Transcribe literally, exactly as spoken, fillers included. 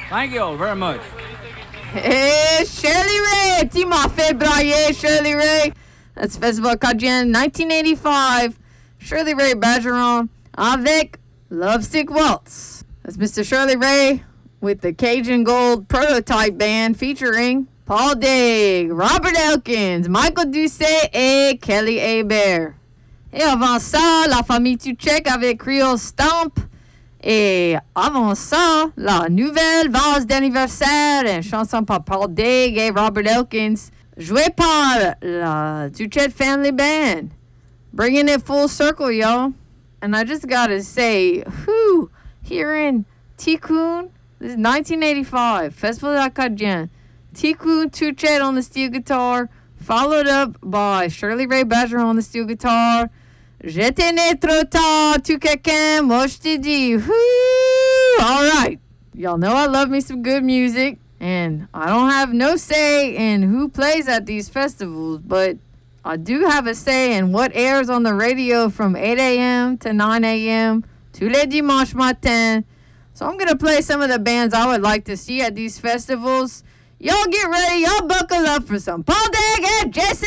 Thank you very much. Hey, Shirley Ray! Tu m'as fait brailler, Shirley Ray! That's Festival Acadienne nineteen eighty-five. Shirley Ray Bergeron avec Lovesick Waltz. That's Mister Shirley Ray with the Cajun Gold Prototype Band featuring Paul Digg, Robert Elkins, Michael Doucet et Kelly Hebert. Et avant ça, la famille Tuchek avec Creole Stomp. Et avant ça, la nouvelle valse d'anniversaire, une chanson par Paul Digg et Robert Elkins, jouée par la Tuchek Family Band. Bringing it full circle, y'all. And I just gotta say, whew, here in Ticoun, this is nineteen eighty-five, Festival Acadien. Ticoun Tuchek on the steel guitar, followed up by Shirley Ray Bergeron on the steel guitar. J'étais né trop tard, tout quelqu'un, moi je te dis, whoo! Alright, y'all know I love me some good music, and I don't have no say in who plays at these festivals, but I do have a say in what airs on the radio from eight a.m. to nine a.m. tous les dimanches matin. So I'm going to play some of the bands I would like to see at these festivals. Y'all get ready. Y'all buckle up for some Paul Digg and Jason